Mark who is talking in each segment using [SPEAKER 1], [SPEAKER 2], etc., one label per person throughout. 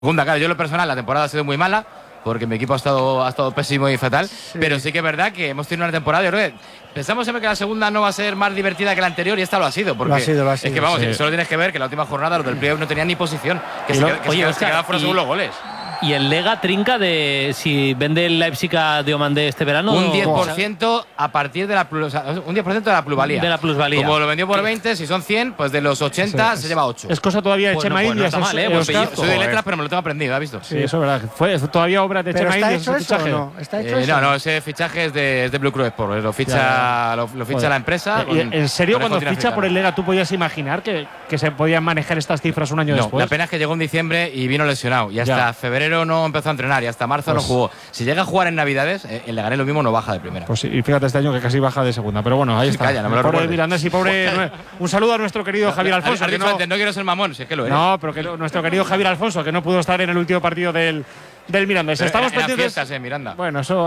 [SPEAKER 1] Segunda, claro, yo en lo personal la temporada ha sido muy mala porque mi equipo ha estado pésimo y fatal, pero sí que es verdad que hemos tenido una temporada, yo creo que pensamos siempre que la segunda no va a ser más divertida que la anterior y esta lo ha sido, porque
[SPEAKER 2] lo ha sido,
[SPEAKER 1] es que vamos, solo tienes que ver que la última jornada los del playoff no tenían ni posición, que se quedaban fuera según los goles.
[SPEAKER 3] ¿Y el Lega trinca de si vende el Leipzig a Diomandé este verano?
[SPEAKER 1] Un 10% a partir de la un 10% de la plusvalía.
[SPEAKER 3] De la plusvalía.
[SPEAKER 1] Como lo vendió por 20, si son 100, pues de los 80 se lleva 8.
[SPEAKER 2] Es cosa todavía de Chema Indias.
[SPEAKER 3] Pues
[SPEAKER 1] soy de letras, pero me lo tengo aprendido, ¿has visto?
[SPEAKER 2] Sí, eso es verdad. Fue todavía obra de Chema Indias.
[SPEAKER 4] ¿Está hecho eso o no? ¿Está hecho eso?
[SPEAKER 1] No, ese fichaje es de Blue Crew Sport. Lo ficha la empresa.
[SPEAKER 2] ¿En serio cuando ficha por el Lega tú podías imaginar que se podían manejar estas cifras un año después?
[SPEAKER 1] La pena es que llegó en diciembre y vino lesionado. Y hasta febrero no empezó a entrenar. Y hasta marzo no jugó. Si llega a jugar en Navidades, el Leganés lo mismo no baja de primera.
[SPEAKER 2] Pues sí, y fíjate este año que casi baja de segunda. Pero bueno, ahí está.
[SPEAKER 1] Calla, no me lo
[SPEAKER 2] pobre Mirandés y pobre. Un saludo a nuestro querido Javier Alfonso.
[SPEAKER 1] No quiero ser mamón, si es que lo eres.
[SPEAKER 2] No, pero que nuestro querido Javier Alfonso, que no pudo estar en el último partido del Mirandés. Estamos pendientes.
[SPEAKER 1] Fiestas, Miranda.
[SPEAKER 2] Bueno, eso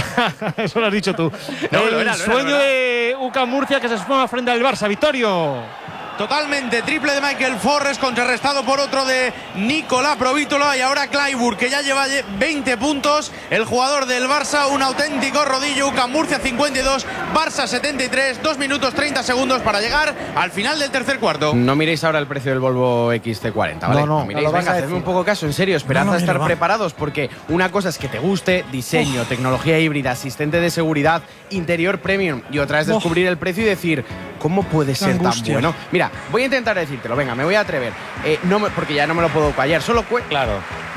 [SPEAKER 2] lo has dicho tú. El sueño de UCAM Murcia que se suma frente al Barça. Vittorio.
[SPEAKER 5] Totalmente, triple de Michael Forres contrarrestado por otro de Nicolás Provítola y ahora Clyburn, que ya lleva 20 puntos. El jugador del Barça, un auténtico rodillo. UCAM Murcia 52, Barça 73, 2 minutos 30 segundos para llegar al final del tercer cuarto.
[SPEAKER 6] No miréis ahora el precio del Volvo XC40, ¿vale? No miréis, venga, hacedme un poco caso, en serio, esperad a estar preparados, porque una cosa es que te guste, diseño, tecnología híbrida, asiste de seguridad, interior premium, y otra es descubrir el precio y decir, ¿cómo puede ser tan bueno? Mira, voy a intentar decírtelo, venga, me voy a atrever. Porque ya no me lo puedo callar, solo
[SPEAKER 3] Claro.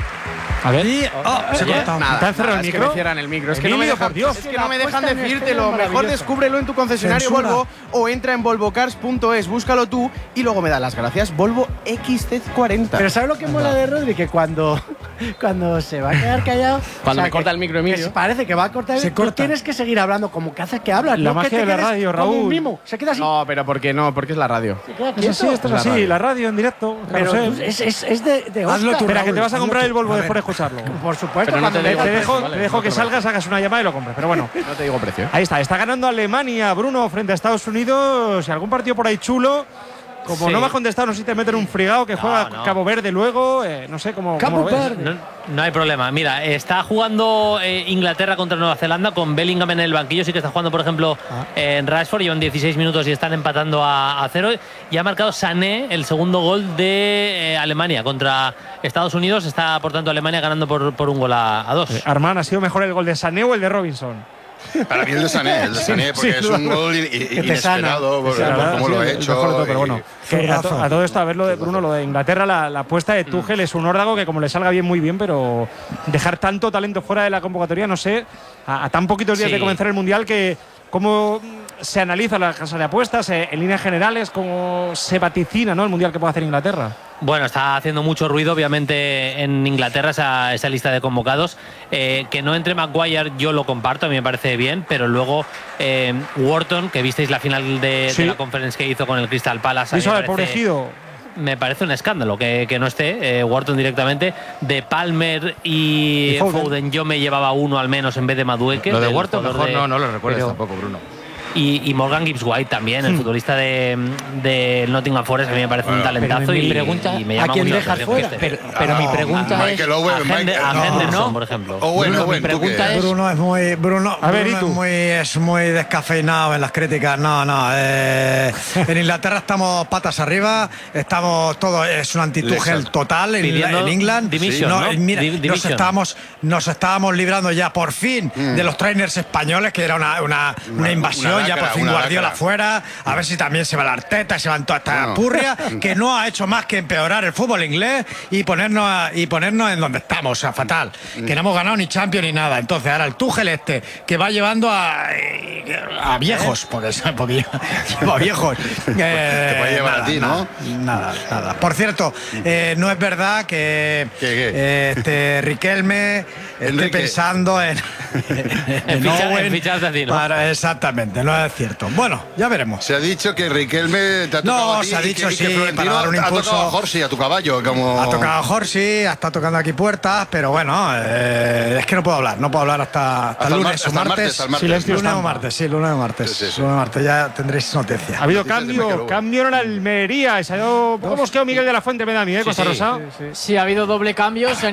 [SPEAKER 2] A ver.
[SPEAKER 6] ¿Se corta? ¿Está encerrado el micro? Es que me cierran el micro. Es que no me dejan decírtelo. Mejor descúbrelo en tu concesionario Volvo o entra en volvocars.es, búscalo tú y luego me das las gracias. Volvo XC40.
[SPEAKER 4] Pero ¿sabes lo que mola de Rodri? Que cuando se va a quedar callado…
[SPEAKER 6] Cuando me corta el micro, Emilio.
[SPEAKER 4] Parece que va a cortar el micro. Tienes que seguir hablando como que haces que hablas.
[SPEAKER 2] La magia de la radio, Raúl.
[SPEAKER 4] Un mimo. Se queda así.
[SPEAKER 6] No, pero ¿por qué no? Porque es la radio.
[SPEAKER 2] Esto es así, la radio en directo.
[SPEAKER 4] Pero es de
[SPEAKER 2] Oscar. Espera, que te vas a comprar el Volvo después de escucharlo.
[SPEAKER 4] Por supuesto,
[SPEAKER 6] pero no te
[SPEAKER 2] dejo que salgas, hagas una llamada y lo compres. Pero bueno,
[SPEAKER 6] no te digo precio.
[SPEAKER 2] Ahí está ganando Alemania, Bruno, frente a Estados Unidos. Algún partido por ahí chulo. Como no me has contestado, no sé si te meten un frigado que juega Cabo Verde luego. No sé cómo.
[SPEAKER 4] Cabo Verde.
[SPEAKER 3] No hay problema. Mira, está jugando Inglaterra contra Nueva Zelanda con Bellingham en el banquillo. Sí que está jugando, por ejemplo, en Rashford. Llevan 16 minutos y están empatando a 0. Y ha marcado Sané el segundo gol de Alemania contra Estados Unidos. Está, por tanto, Alemania ganando por un gol a 2.
[SPEAKER 2] Armán, ¿ha sido mejor el gol de Sané o el de Robinson?
[SPEAKER 7] Para mí el de Sané, porque es un gol inesperado por cómo lo ha hecho.
[SPEAKER 2] Pero bueno, a todo esto, a ver lo de Bruno, lo de Inglaterra, la apuesta de Tuchel es un órdago que como le salga bien, muy bien, pero dejar tanto talento fuera de la convocatoria, no sé, a tan poquitos días de comenzar el Mundial, que cómo se analiza la casa de apuestas, en líneas generales, cómo se vaticina, ¿no?, el Mundial que puede hacer Inglaterra.
[SPEAKER 3] Bueno, está haciendo mucho ruido, obviamente, en Inglaterra esa lista de convocados. Que no entre Maguire, yo lo comparto, a mí me parece bien, pero luego Wharton, que visteis la final de la conferencia que hizo con el Crystal Palace.
[SPEAKER 2] Eso, el pobre Gido.
[SPEAKER 3] Me parece un escándalo que no esté Wharton directamente. De Palmer y Foden yo me llevaba uno al menos en vez de Madueke.
[SPEAKER 1] Lo de Wharton mejor no lo recuerdes tampoco, Bruno.
[SPEAKER 3] Y Morgan Gibbs-White también, el futbolista de Nottingham Forest, a mí me parece un talentazo.
[SPEAKER 4] Mi pregunta,
[SPEAKER 3] y me llama
[SPEAKER 4] ¿a quién dejas fuera? Pero mi pregunta es
[SPEAKER 3] a Henderson, por ejemplo.
[SPEAKER 4] Mi pregunta es…
[SPEAKER 8] Bruno es muy descafeinado en las críticas. En Inglaterra estamos patas arriba, estamos todos, es un anti-Tuchel total en England. Nos estábamos librando ya por fin de los trainers españoles, que era una invasión. Ya por fin Guardiola fuera, a ver si también se va la Arteta, se van toda esta purria, que no ha hecho más que empeorar el fútbol inglés y ponernos en donde estamos, o sea, fatal. Que no hemos ganado ni Champions ni nada. Entonces ahora el Tuchel que va llevando a viejos, porque lleva viejos.
[SPEAKER 7] Te puede llevar a ti, ¿no?
[SPEAKER 8] Nada. Por cierto, no es verdad que Riquelme esté pensando en
[SPEAKER 3] fichar de Dino.
[SPEAKER 8] Exactamente, no es cierto. Bueno, ya veremos.
[SPEAKER 7] Se ha dicho que Riquelme te ha tocado a ti.
[SPEAKER 8] Se ha dicho
[SPEAKER 7] que
[SPEAKER 8] sí,
[SPEAKER 7] Florentino
[SPEAKER 8] para dar un impulso.
[SPEAKER 7] ha tocado a Jorsi, a tu caballo.
[SPEAKER 8] Ha tocado a Jorsi, está tocando aquí puertas, pero bueno, es que no puedo hablar hasta el lunes o martes.
[SPEAKER 2] Silencio.
[SPEAKER 8] Lunes o martes, lunes o martes. Lunes o martes ya tendréis noticia.
[SPEAKER 2] Ha habido cambio en la Almería. ¿Cómo os quedó Miguel de la Fuente, me da a mí, Costa Rosa?
[SPEAKER 9] Sí, ha habido doble cambio.